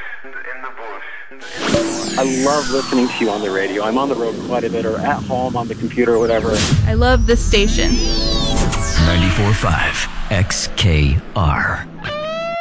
I love listening to you on the radio. I'm on the road quite a bit, or at home on the computer or whatever. I love this station. 94.5 XKR.